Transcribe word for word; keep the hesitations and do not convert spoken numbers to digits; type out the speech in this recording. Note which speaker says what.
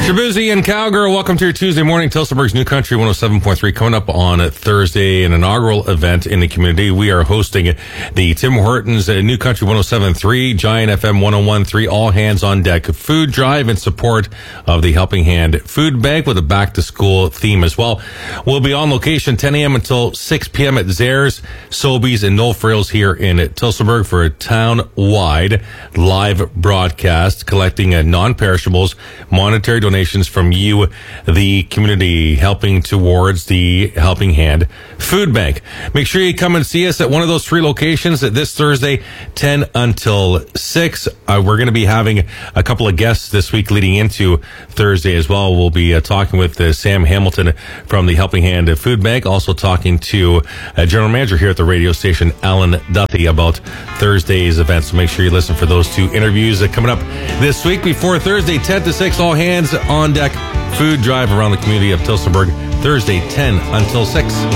Speaker 1: Shabuzi and Cowgirl, welcome to your Tuesday morning. Telsonburg's New Country one oh seven point three coming up on Thursday, an inaugural event in the community. We are hosting the Tim Hortons New Country one oh seven point three, Giant F M one oh one point three, all hands on deck food drive in support of the Helping Hand Food Bank with a back to school theme as well. We'll be on location ten a.m. until six p.m. at Zares, Sobeys, and No Frills here in Telsonburg for a town-wide live broadcast collecting uh, non-perishables, monetary donations from you, the community, helping towards the Helping Hand Food Bank. Make sure you come and see us at one of those three locations this Thursday, ten until six. Uh, we're going to be having a couple of guests this week leading into Thursday as well. We'll be uh, talking with uh, Sam Hamilton from the Helping Hand Food Bank, also talking to uh, General Manager here at the radio station, Alan Duthie, about Thursday's event. So make sure you listen for those two interviews uh, coming up this week before Thursday, ten to six, all hands on deck food drive around the community of Telsonburg, Thursday, ten until six.